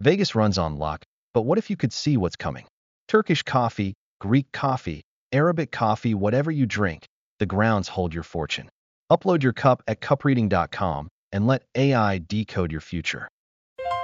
Vegas runs on luck, but what if you could see what's coming? Turkish coffee, Greek coffee, Arabic coffee, whatever you drink, the grounds hold your fortune. Upload your cup at cupreading.com and let AI decode your future.